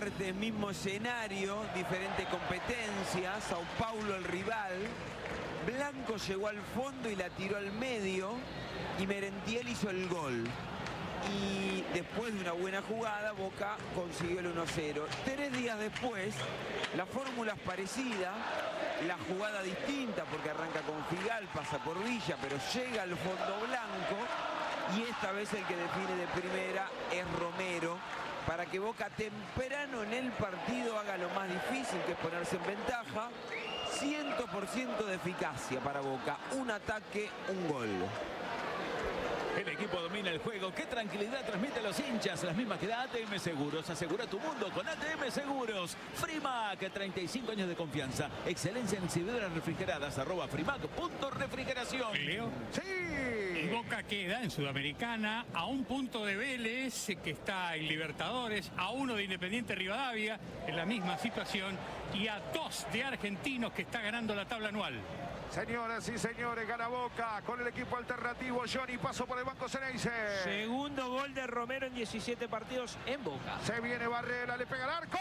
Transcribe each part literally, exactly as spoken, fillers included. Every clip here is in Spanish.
martes, mismo escenario, diferente competencia, Sao Paulo el rival. Blanco llegó al fondo y la tiró al medio y Merentiel hizo el gol. Y después de una buena jugada, Boca consiguió el uno cero. Tres días después, la fórmula es parecida, la jugada distinta porque arranca con Figal, pasa por Villa, pero llega al fondo Blanco y esta vez el que define de primera es Romero, para que Boca temprano en el partido haga lo más difícil, que es ponerse en ventaja. cien por ciento de eficacia para Boca, un ataque, un gol. El equipo domina el juego. Qué tranquilidad transmite a los hinchas. Las mismas que da A T M Seguros. Asegura tu mundo con A T M Seguros. Frimac, treinta y cinco años de confianza. Excelencia en exhibidoras refrigeradas. Arroba Frimac punto refrigeración. ¿Leo? Sí. Y Boca queda en Sudamericana a un punto de Vélez, que está en Libertadores, a uno de Independiente Rivadavia, en la misma situación, y a dos de Argentinos, que está ganando la tabla anual. Señoras y señores, gana Boca con el equipo alternativo. Johnny, paso por el banco Ceneice. Segundo gol de Romero en diecisiete partidos en Boca. Se viene Barrera, le pega al arco.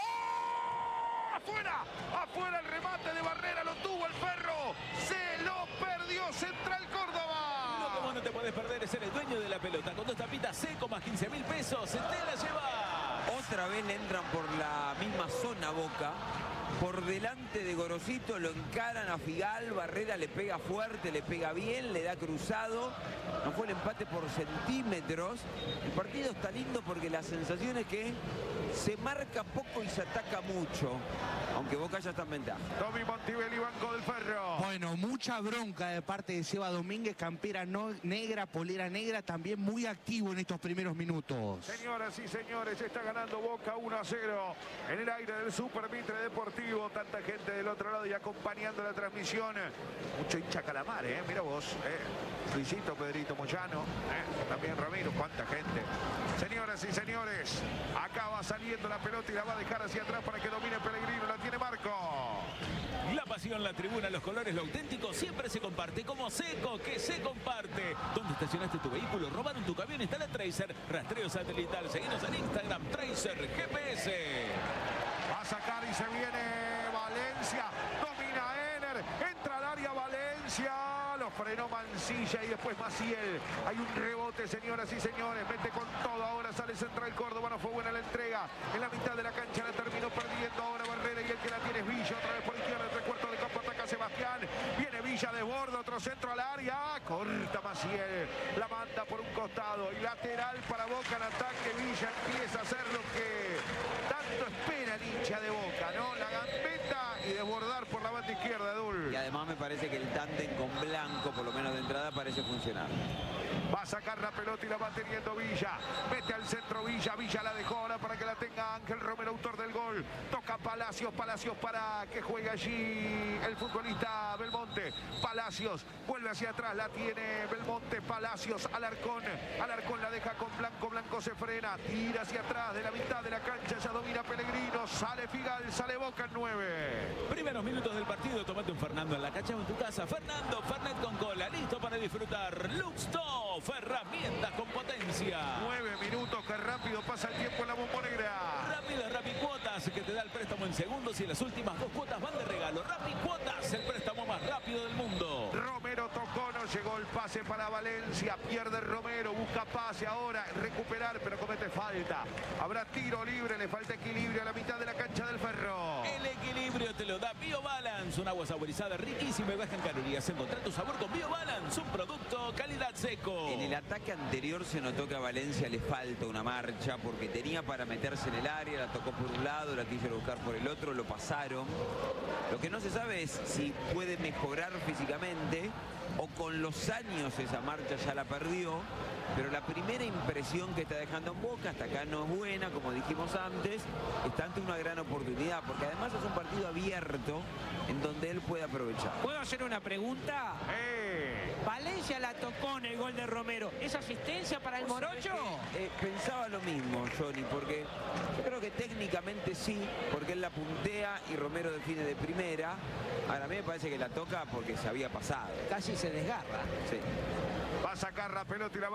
¡Afuera! ¡Afuera el remate de Barrera! Lo tuvo el Ferro. Se lo perdió Central Córdoba. Lo que vos no te podés perder es ser el dueño de la pelota. Con dos tapitas Seco más quince mil pesos. Se te la lleva. Otra vez le entran por la misma zona Boca. Por delante de Gorosito lo encaran a Figal, Barrera le pega fuerte, le pega bien, le da cruzado. No fue el empate por centímetros. El partido está lindo porque la sensación es que se marca poco y se ataca mucho, aunque Boca ya está en ventaja. Tommy Montivelli, banco del Ferro. Bueno, mucha bronca de parte de Seba Domínguez, campera no, negra, polera negra, también muy activo en estos primeros minutos. Señoras y señores, está ganando Boca uno a cero en el aire del Super Mitre Deportivo. Tanta gente del otro lado y acompañando la transmisión. Mucho hincha Calamar, ¿eh? Mira vos, ¿eh? Luisito, Pedrito Moyano, ¿eh? También Ramiro, cuánta gente. Señoras y señores, acá va saliendo la pelota y la va a dejar hacia atrás para que domine Pellegrino. La tiene Marco. La pasión, la tribuna, los colores, lo auténtico siempre se comparte. Como Seco, que se comparte. ¿Dónde estacionaste tu vehículo? ¿Robaron tu camión? Instala Tracer. Rastreo satelital. Seguinos en Instagram. Tracer G P S. Va a sacar y se viene Valencia. Domina Ener. Entra al área Valencia. Lo frenó Mancilla y después Maciel. Hay un rebote, señoras y señores. Mete con todo. Ahora sale Central Córdoba. No fue buena la entrega. En la mitad de la cancha la terminó perdiendo. Ahora Barrera y el que la tiene es Villa. Otra vez por izquierda. Tres cuartos de campo. Ataca Sebastián. Viene Villa, desborda. Otro centro al área. Corta Maciel. La manda por un costado. Y lateral para Boca en ataque. Villa empieza a hacer lo que tanto espera el hincha de Boca, ¿no? La gambeta y desbordar por la banda izquierda, Dul. Y además me parece que el tándem con Blanco, por lo menos de entrada, parece funcionar. Va a sacar la pelota y la va teniendo Villa. Mete al centro Villa. Villa la dejó ahora para que la tenga Ángel Romero, autor del gol. Toca Palacios. Palacios para que juegue allí el futbolista Belmonte. Palacios vuelve hacia atrás. La tiene Belmonte. Palacios. Alarcón. Alarcón la deja con Blanco. Blanco se frena. Tira hacia atrás de la mitad de la cancha. Ya domina Pellegrino. Sale Figal. Sale Boca en nueve. Primeros minutos del partido. Tomate un Fernando en la cancha o en tu casa. Fernando Fernet con cola. Listo para disfrutar. Luxto. Herramientas con potencia. Nueve minutos, que rápido pasa el tiempo en la Bombonera. Rápido Rapicuotas, que te da el préstamo en segundos y las últimas dos cuotas van de regalo. Rapicuotas, el préstamo más rápido del mundo. Romero tocó, no llegó el pase para Valencia. Pierde Romero, busca pase ahora, recuperar, pero comete falta. Habrá tiro libre, le falta equilibrio a la mitad de la cancha del Ferro. El equilibrio te lo da BioBalance, un agua saborizada riquísima y baja en calorías. Encontrá tu sabor con BioBalance, un producto calidad Seco. En el ataque anterior se notó que a Valencia le falta una marcha porque tenía para meterse en el área, la tocó por un lado, la quiso buscar por el otro, lo pasaron. Lo que no se sabe es si puede mejorar físicamente o con los años esa marcha ya la perdió. Pero la primera impresión que está dejando en Boca hasta acá no es buena, como dijimos antes. Está ante una gran oportunidad, porque además es un partido abierto en donde él puede aprovechar. ¿Puedo hacer una pregunta? Eh. Valencia la tocó en el gol de Romero. ¿Es asistencia para el Morocho? Eh, pensaba lo mismo, Johnny, porque yo creo que técnicamente sí, porque él la puntea y Romero define de primera. Ahora a mí me parece que la toca porque se había pasado. Casi se desgarra. Sí. Va a sacar la pelota y la va